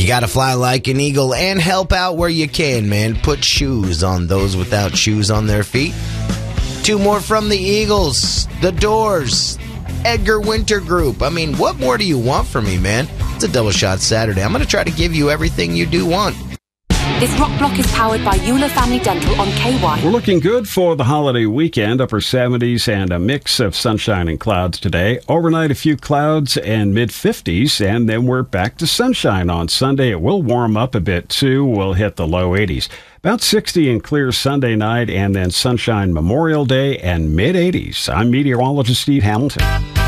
got to fly like an eagle and help out where you can, man. Put shoes on those without shoes on their feet. 2 more from the Eagles, The Doors, Edgar Winter Group. I mean, what more do you want from me, man? It's a Double Shot Saturday. I'm going to try to give you everything you do want. This rock block is powered by Euler Family Dental on KY. We're looking good for the holiday weekend. Upper 70s and a mix of sunshine and clouds today. Overnight, a few clouds and mid-50s, and then we're back to sunshine on Sunday. It will warm up a bit, too. We'll hit the low 80s. About 60 and clear Sunday night, and then sunshine Memorial Day and mid-80s. I'm meteorologist Steve Hamilton.